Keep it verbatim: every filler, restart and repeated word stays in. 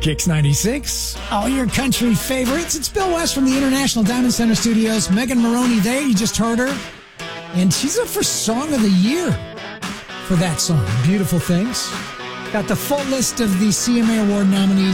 Kicks ninety-six, all your country favorites. It's Bill West from the International Diamond Center Studios. Megan Maroney there, you just heard her. And she's up for Song of the Year for that song, Beautiful Things. Got the full list of the C M A Award nominees